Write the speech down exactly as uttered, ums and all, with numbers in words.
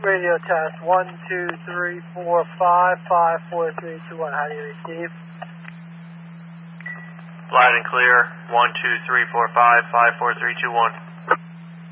Radio test one two three four five five four three two one. How do you receive? Loud and clear. One two three four five five four three two one.